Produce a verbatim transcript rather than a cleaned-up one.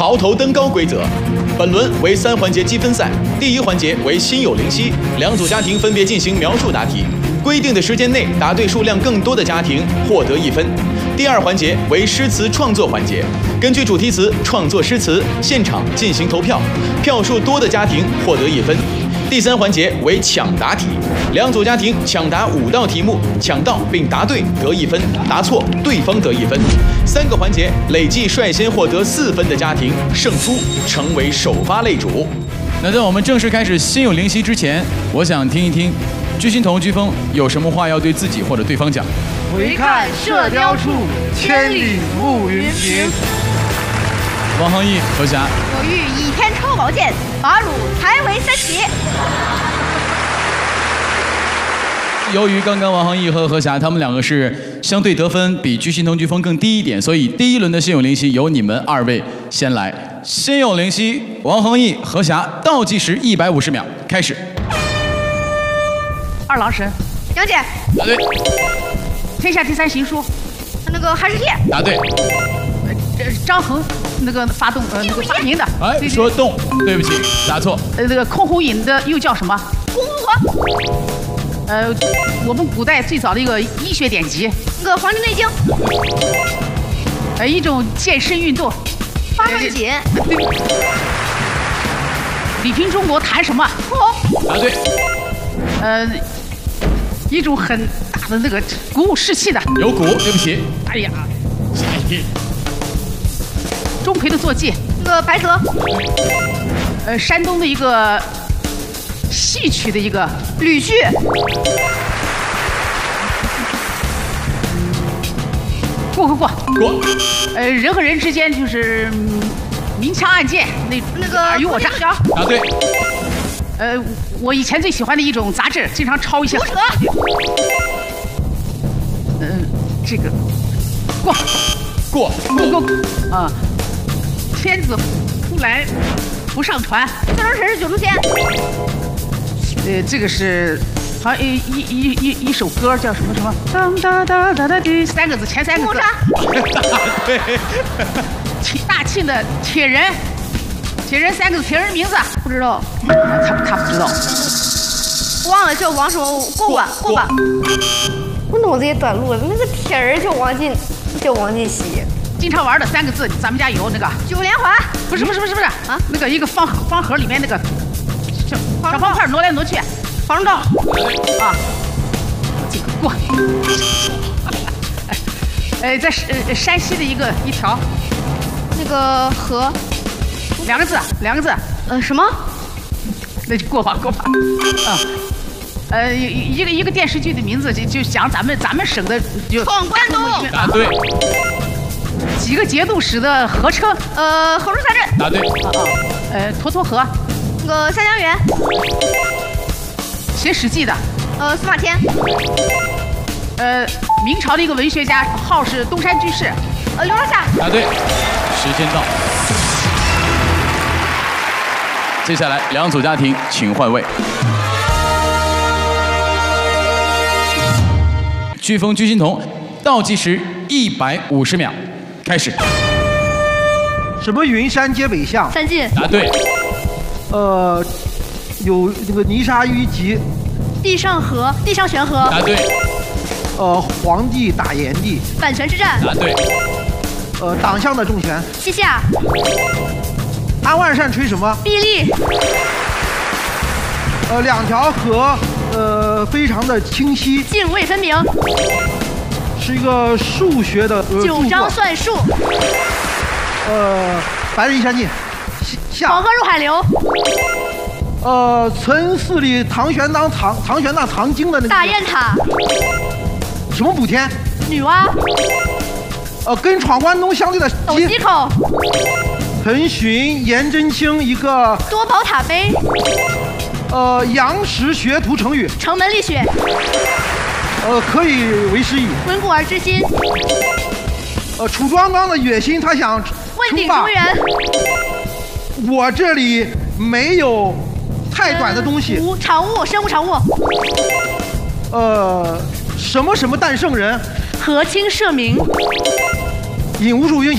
桥头登高规则。本轮为三环节积分赛，第一环节为心有灵犀，两组家庭分别进行描述答题，规定的时间内答对数量更多的家庭获得一分。第二环节为诗词创作环节，根据主题词创作诗词，现场进行投票，票数多的家庭获得一分。第三环节为抢答题，两组家庭抢答五道题目，抢到并答对得一分，答错对方得一分。三个环节累计率先获得四分的家庭胜出，成为首发擂主。那在我们正式开始心有灵犀之前，我想听一听鞠欣彤、鞠峰有什么话要对自己或者对方讲。 回看射雕处，千里暮云平。 王恒毅、何霞， 我欲倚天抽宝剑，把汝裁为三截。 由于刚刚王恒毅和何霞他们两个是相对得分比鞠欣彤、鞠峰更低一点，所以第一轮的心有灵犀由你们二位先来。心有灵犀，王恒毅、何霞，倒计时一百五十秒，开始。 二郎神， 杨戬， 答对。 天下第三行书， 那个韩世界， 答对。 这张衡那个发动呃那个发明的， 哎，说动，对不起，答错。 呃，这个空湖引的又叫什么？ 公公火。 呃，我们古代最早的一个医学典籍， 那个《黄帝内经》。 呃，一种健身运动， 八段锦。 对。李平中国谈什么？ 红红。 答对。 呃，一种很大的那个鼓舞士气的。 有鼓，对不起。 哎呀， 下一题。 钟馗的坐骑， 那个白蛇。 呃，山东的一个戏曲的一个吕剧。 过过过过。 呃，人和人之间就是嗯明枪暗箭，那那个尔虞我诈。 答对。 呃，我以前最喜欢的一种杂志，经常抄一些。 胡扯。 嗯、呃，这个过过过过啊。天子出来不上船， 四郎神是九重天。 呃，这个是好像一一一一一首歌叫什么什么？当当当当当的三个字，前三个字。 对。 铁大庆的铁人，铁人三个字，铁人名字不知道。 他他不知道。 忘了叫王什么？过吧过吧。我脑子也短路了，那个铁人叫王进，叫王进喜。 经常玩的三个字，咱们家有那个九连环， 不是不是不是不是啊，那个一个方方盒里面那个小小方块挪来挪去， 防照啊，这个过。呃，在呃山西的一个一条， 那个河， 两个字两个字， 呃什么？ 那就过吧过吧，啊。呃，一个一个电视剧的名字就就讲咱们咱们省的就闯关东。 答对。 几个节度使的合称， 呃，合州三镇。 答对。 啊啊，呃，沱沱河， 那个三江源， 写《史记》的， 呃，司马迁， 呃，明朝的一个文学家，号是东山居士， 呃，刘老夏。 答对。时间到。接下来两组家庭请换位。鞠峰、鞠欣彤，倒计时一百五十秒。开始。 什么云山接北向？ 三晋。 答对。 呃，有那个泥沙淤积。 地上河，地上悬河。 答对。 呃，皇帝打炎帝。 反权之战。 答对。 呃，党项的重拳。 西夏。 安万善吹什么？ 臂力。 呃，两条河，呃，非常的清晰。 泾渭分明。 是一个数学的、呃、 九章算术。 呃，白日依山尽。下。 黄河入海流。 呃，曾寺里唐玄奘藏唐玄奘藏经的那个。 大雁塔。 什么补天？ 女娲。 呃，跟闯关东相对的。 斗鸡口。 陈寻、颜真卿一个。 多宝塔碑。 呃，杨时学徒成语。 城门立雪。 呃，可以为师矣。 温故而知新。 呃，楚庄王的野心，他想问鼎中原。 我这里没有太短的东西。 无产物，生物产物。 呃，什么什么诞圣人？ 和亲社民。 引无数英雄。